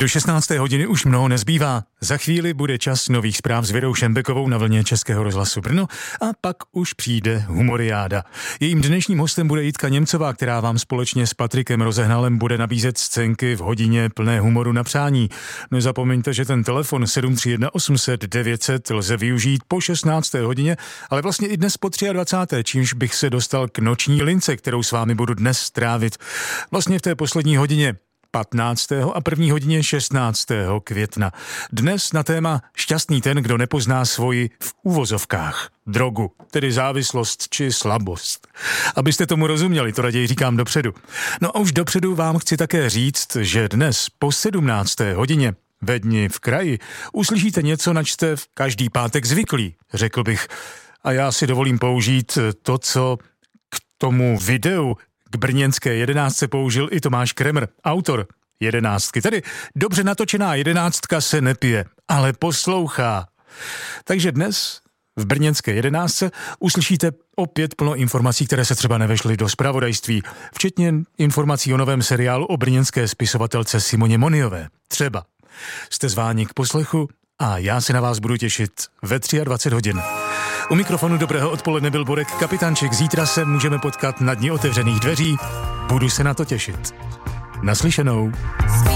Do 16. hodiny už mnoho nezbývá. Za chvíli bude čas nových zpráv s Věrou Šembekovou na vlně Českého rozhlasu Brno a pak už přijde humoriáda. Jejím dnešním hostem bude Jitka Němcová, která vám společně s Patrikem Rozehnalem bude nabízet scénky v hodině plné humoru na přání. Nezapomeňte, že ten telefon 731 800 900 lze využít po 16. hodině, ale vlastně i dnes po 23. čímž bych se dostal k noční lince, kterou s vámi budu dnes strávit. Vlastně v té poslední hodině 15. a první hodině 16. května. Dnes na téma šťastný ten, kdo nepozná svoji v uvozovkách drogu, tedy závislost či slabost. Abyste tomu rozuměli, to raději říkám dopředu. No a už dopředu vám chci také říct, že dnes po 17. hodině ve Dni v kraji uslyšíte něco, nač jste v každý pátek zvyklí, řekl bych. A já si dovolím použít to, co k tomu videu k brněnské 11 použil i Tomáš Kremer, autor 11. Tedy dobře natočená 11 se nepije, ale poslouchá. Takže dnes v brněnské 11 uslyšíte opět plno informací, které se třeba nevešly do zpravodajství, včetně informací o novém seriálu o brněnské spisovatelce Simoně Moniové. Třeba. Jste zváni k poslechu a já se na vás budu těšit ve 23 hodin. U mikrofonu dobrého odpoledne byl Borek Kapitánček. Zítra se můžeme potkat na Dni otevřených dveří. Budu se na to těšit. Naslyšenou.